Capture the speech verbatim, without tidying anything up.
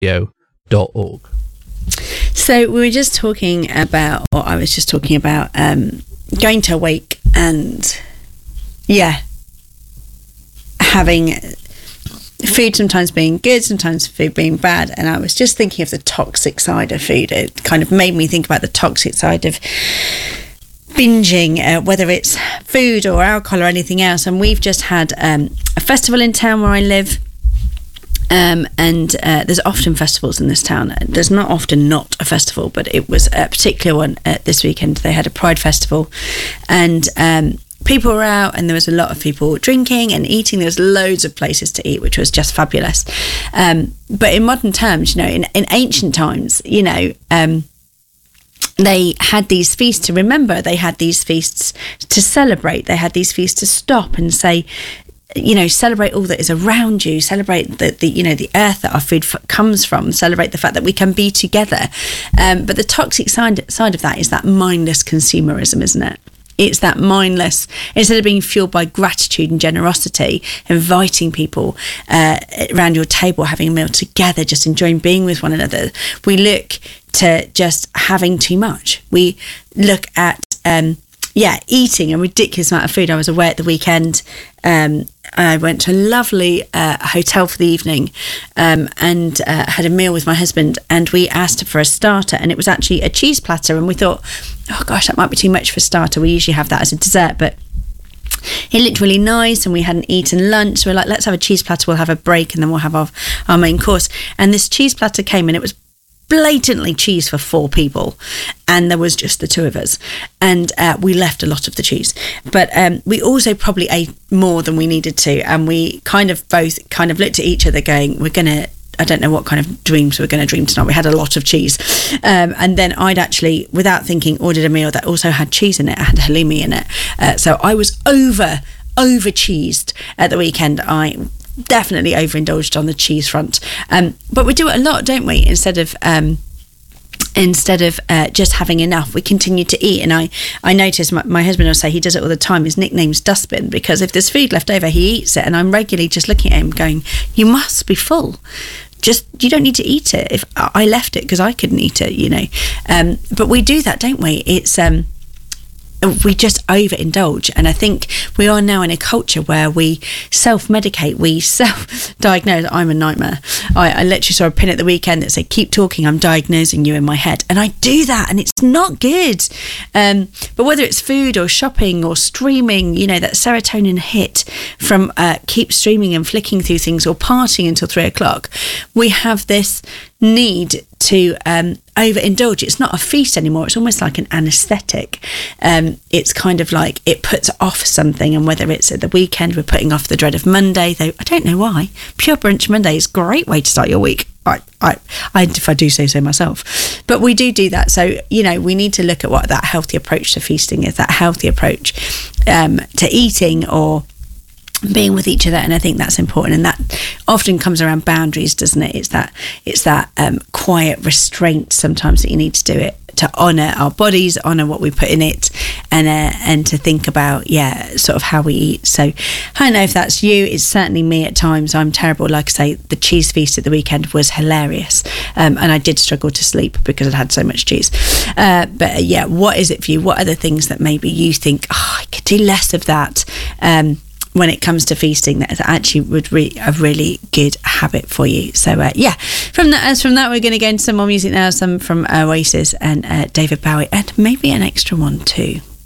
radio dot org. So we were just talking about, or I was just talking about um, going to a wake and, yeah, having food sometimes being good, sometimes food being bad. And I was just thinking of the toxic side of food. It kind of made me think about the toxic side of binging, uh, whether it's food or alcohol or anything else. And we've just had um, a festival in town where I live. Um, and uh, there's often festivals in this town. There's not often not a festival, but it was a particular one uh, this weekend. They had a Pride festival, and um, people were out, and there was a lot of people drinking and eating. There was loads of places to eat, which was just fabulous. Um, but in modern terms, you know, in, in ancient times, you know, um, they had these feasts to remember. They had these feasts to celebrate. They had these feasts to stop and say, you know, celebrate all that is around you, celebrate the, the you know, the earth that our food f- comes from, celebrate the fact that we can be together. Um, but the toxic side, side of that is that mindless consumerism, isn't it? It's that mindless, instead of being fueled by gratitude and generosity, inviting people uh, around your table, having a meal together, just enjoying being with one another, we look to just having too much. We look at, um, yeah, eating a ridiculous amount of food. I was away at the weekend. Um, I went to a lovely uh, hotel for the evening um, and uh, had a meal with my husband, and we asked for a starter, and it was actually a cheese platter, and we thought, oh gosh, that might be too much for a starter. We usually have that as a dessert, but it looked really nice, and we hadn't eaten lunch, so we're like, let's have a cheese platter, we'll have a break, and then we'll have our, our main course. And this cheese platter came, and it was blatantly cheese for four people, and there was just the two of us, and uh, we left a lot of the cheese, but um, we also probably ate more than we needed to, and we kind of both kind of looked at each other going, we're gonna, I don't know what kind of dreams we're going to dream tonight. We had a lot of cheese, um, and then I'd actually, without thinking, ordered a meal that also had cheese in it. It had halloumi in it, uh, so I was over over cheesed at the weekend. I definitely overindulged on the cheese front, um, but we do it a lot, don't we? Instead of um, instead of uh, just having enough, we continue to eat. And I I notice my, my husband will say he does it all the time. His nickname's Dustbin, because if there's food left over, he eats it, and I'm regularly just looking at him going, you must be full. Just, you don't need to eat it. If I left it because I couldn't eat it, you know. Um, but we do that, don't we? It's um, we just overindulge, and I think we are now in a culture where we self-medicate, we self-diagnose. I'm a nightmare. I, I literally saw a pin at the weekend that said, keep talking, I'm diagnosing you in my head, and I do that, and it's not good. Um, but whether it's food or shopping or streaming, you know, that serotonin hit from uh, keep streaming and flicking through things, or partying until three o'clock, we have this need to um, overindulge. It's not a feast anymore. It's almost like an anaesthetic. Um, it's kind of like it puts off something, and whether it's at the weekend, we're putting off the dread of Monday, though I don't know why. Pure Brunch Monday is a great way to start your week. I, I, I, if I do say so myself. But we do do that. So, you know, we need to look at what that healthy approach to feasting is, that healthy approach um, to eating or being with each other. And I think that's important, and that often comes around boundaries, doesn't it? It's that it's that um, quiet restraint sometimes that you need to do it, to honour our bodies, honour what we put in it, and uh, and to think about, yeah, sort of how we eat. So I don't know if that's you. It's certainly me at times. I'm terrible. Like I say, the cheese feast at the weekend was hilarious, um, and I did struggle to sleep because I'd had so much cheese. Uh, but uh, yeah, what is it for you? What are the things that maybe you think, oh, I could do less of that? Um, when it comes to feasting, that actually would be a really good habit for you. So uh, yeah, from that, as from that, we're going to go into some more music now, some from Oasis and uh, David Bowie, and maybe an extra one too.